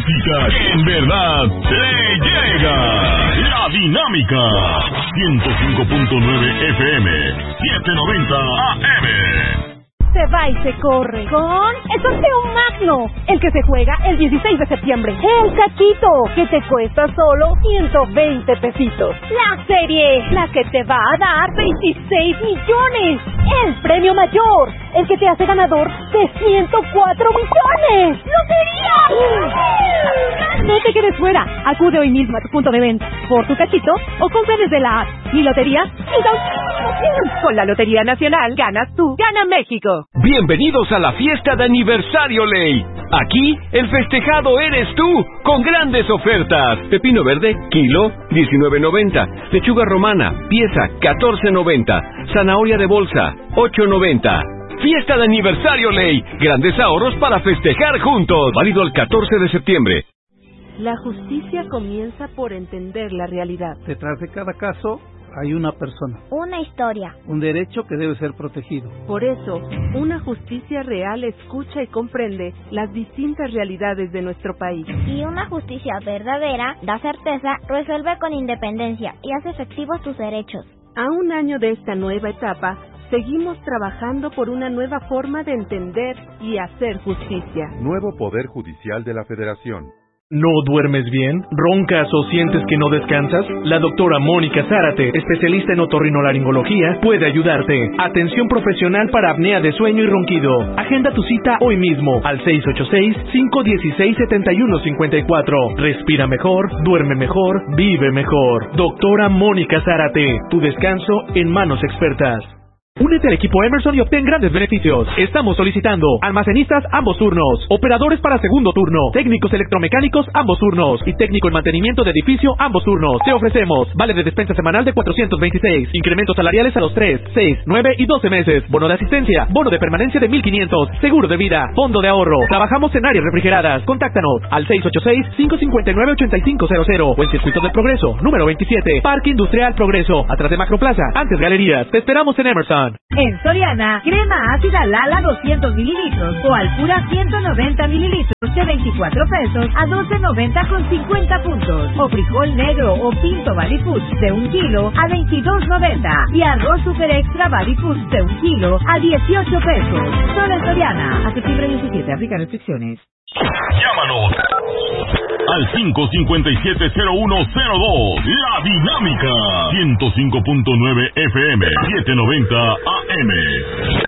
música que en verdad te llega. La Dinámica. 105.9 FM. 790 AM. Se va y se corre con el sorteo magno, el que se juega el 16 de septiembre. El cachito, que te cuesta solo 120 pesitos. La serie, la que te va a dar 26 millones. El premio mayor, el que te hace ganador de 104 millones. ¡Lotería! No te quedes fuera. Acude hoy mismo a tu punto de venta por tu cachito o compra desde la app. Mi lotería, con la Lotería Nacional, ganas tú, gana México. Bienvenidos a la fiesta de aniversario Ley. Aquí, el festejado eres tú, con grandes ofertas. Pepino verde, kilo, 19.90. Lechuga romana, pieza, 14.90. Zanahoria de bolsa, 8.90. Fiesta de aniversario Ley. Grandes ahorros para festejar juntos. Válido el 14 de septiembre. La justicia comienza por entender la realidad. Detrás de cada caso hay una persona. Una historia. Un derecho que debe ser protegido. Por eso, una justicia real escucha y comprende las distintas realidades de nuestro país. Y una justicia verdadera da certeza, resuelve con independencia y hace efectivos tus derechos. A un año de esta nueva etapa, seguimos trabajando por una nueva forma de entender y hacer justicia. Nuevo Poder Judicial de la Federación. ¿No duermes bien? ¿Roncas o sientes que no descansas? La doctora Mónica Zárate, especialista en otorrinolaringología, puede ayudarte. Atención profesional para apnea de sueño y ronquido. Agenda tu cita hoy mismo al 686-516-7154. Respira mejor, duerme mejor, vive mejor. Doctora Mónica Zárate, tu descanso en manos expertas. Únete al equipo Emerson y obtén grandes beneficios. Estamos solicitando almacenistas ambos turnos, operadores para segundo turno, técnicos electromecánicos ambos turnos y técnico en mantenimiento de edificio ambos turnos. Te ofrecemos vale de despensa semanal de 426, incrementos salariales a los 3, 6, 9 y 12 meses, bono de asistencia, bono de permanencia de 1,500, seguro de vida, fondo de ahorro. Trabajamos en áreas refrigeradas. Contáctanos al 686-559-8500 o en Circuito del Progreso, número 27, Parque Industrial Progreso, atrás de Macroplaza, antes Galerías. Te esperamos en Emerson. En Soriana, crema ácida Lala 200 mililitros o Alpura 190 mililitros de 24 pesos a 12.90 con 50 puntos. O frijol negro o pinto Baby Foods de 1 kilo a 22.90. Y arroz super extra Baby Foods de 1 kilo a 18 pesos. Solo en Soriana. A septiembre 17, aplican restricciones. Llámanos al 557-0102. La Dinámica. 105.9 FM. 790 AM.